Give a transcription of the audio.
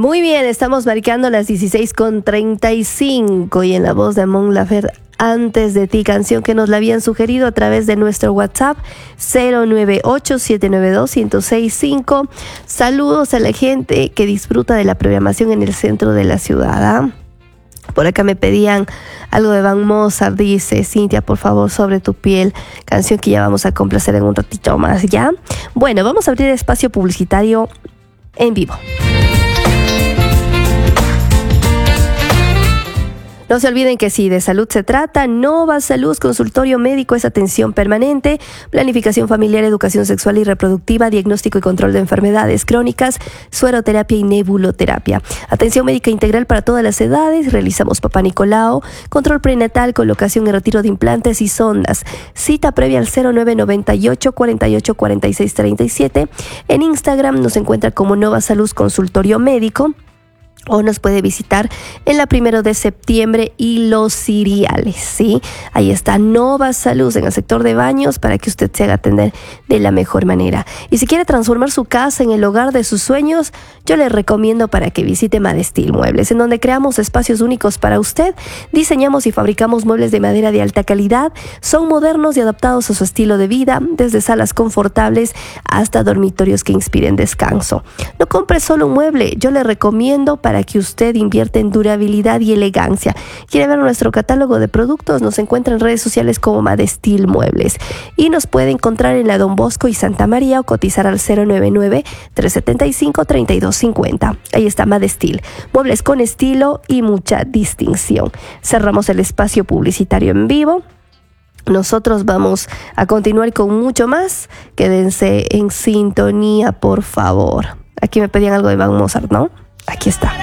Muy bien, estamos marcando las 16:35 y en la voz de Mon Laferte, Antes de ti, canción que nos la habían sugerido a través de nuestro WhatsApp 098-792-1065. Saludos a la gente que disfruta de la programación en el centro de la ciudad, ¿ah? Por acá me pedían algo de Van Mozart, dice Cintia, por favor, Sobre tu piel, canción que ya vamos a complacer en un ratito más, ¿ya? Bueno, vamos a abrir espacio publicitario en vivo. No se olviden que si de salud se trata, Nova Salud Consultorio Médico es atención permanente, planificación familiar, educación sexual y reproductiva, diagnóstico y control de enfermedades crónicas, sueroterapia y nebuloterapia. Atención médica integral para todas las edades, realizamos Papá Nicolau, control prenatal, colocación y retiro de implantes y sondas. Cita previa al 0998 48 46 37. En Instagram nos encuentra como Nova Salud Consultorio Médico, o nos puede visitar en la 1 de septiembre y Los Ciriales, ¿sí? Ahí está Nova Salud en el sector de baños para que usted se haga atender de la mejor manera. Y si quiere transformar su casa en el hogar de sus sueños, yo le recomiendo para que visite Madestil Muebles, en donde creamos espacios únicos para usted. Diseñamos y fabricamos muebles de madera de alta calidad. Son modernos y adaptados a su estilo de vida, desde salas confortables hasta dormitorios que inspiren descanso. No compre solo un mueble, yo le recomiendo para que usted invierta en durabilidad y elegancia. ¿Quiere ver nuestro catálogo de productos? Nos encuentra en redes sociales como Madestil Muebles y nos puede encontrar en la Don Bosco y Santa María o cotizar al 099-375-3250. Ahí está Madestil, muebles con estilo y mucha distinción. Cerramos el espacio publicitario en vivo. Nosotros vamos a continuar con mucho más. Quédense en sintonía, por favor. Aquí me pedían algo de Van Mozart, ¿no? Aquí está.